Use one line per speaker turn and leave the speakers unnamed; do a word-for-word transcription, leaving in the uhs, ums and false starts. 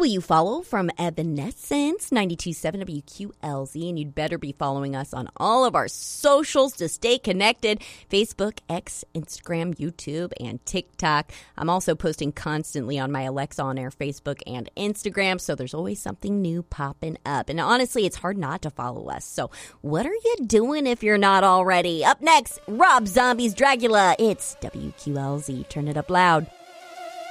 will you follow from Evanescence, ninety-two point seven W Q L Z, and you'd better be following us on all of our socials to stay connected, Facebook, X, Instagram, YouTube, and TikTok. I'm also posting constantly on my Alexa On Air Facebook and Instagram, so there's always something new popping up. And honestly, it's hard not to follow us, so what are you doing if you're not already? Up next, Rob Zombie's Dracula. It's W Q L Z. Turn it up loud.